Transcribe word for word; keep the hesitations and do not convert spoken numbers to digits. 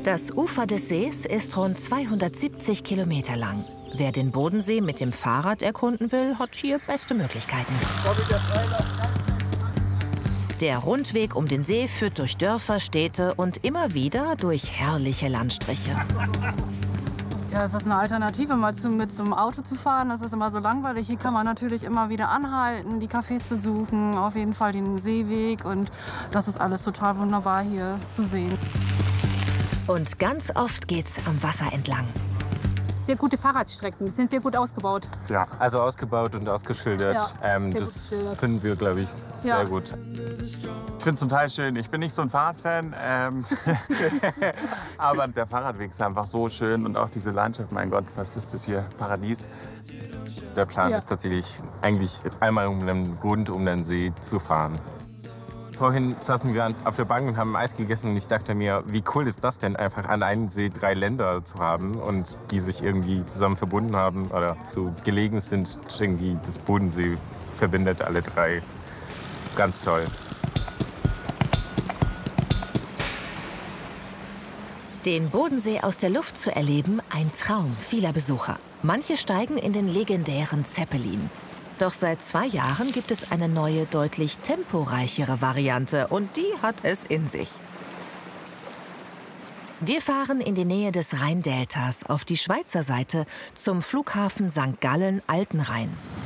Das Ufer des Sees ist rund zweihundertsiebzig Kilometer lang. Wer den Bodensee mit dem Fahrrad erkunden will, hat hier beste Möglichkeiten. Der Rundweg um den See führt durch Dörfer, Städte und immer wieder durch herrliche Landstriche. Ja, es ist eine Alternative, mal zu, mit so einem Auto zu fahren. Das ist immer so langweilig. Hier kann man natürlich immer wieder anhalten, die Cafés besuchen, auf jeden Fall den Seeweg. Und das ist alles total wunderbar hier zu sehen. Und ganz oft geht's am Wasser entlang. Sehr gute Fahrradstrecken, die sind sehr gut ausgebaut. Ja, also ausgebaut und ausgeschildert. Ja, ähm, das finden wir, glaube ich, sehr ja. gut. Ich finde es total schön. Ich bin nicht so ein Fahrradfan, ähm, aber der Fahrradweg ist einfach so schön und auch diese Landschaft. Mein Gott, was ist das hier? Paradies. Der Plan Ja. ist tatsächlich eigentlich einmal um den rund um den See zu fahren. Vorhin saßen wir auf der Bank und haben Eis gegessen und ich dachte mir, wie cool ist das denn, einfach an einem See drei Länder zu haben und die sich irgendwie zusammen verbunden haben oder so gelegen sind. Irgendwie das Bodensee verbindet alle drei. Das ist ganz toll. Den Bodensee aus der Luft zu erleben, ein Traum vieler Besucher. Manche steigen in den legendären Zeppelin. Doch seit zwei Jahren gibt es eine neue, deutlich temporeichere Variante und die hat es in sich. Wir fahren in die Nähe des Rheindeltas auf die Schweizer Seite zum Flughafen Sankt Gallen-Altenrhein.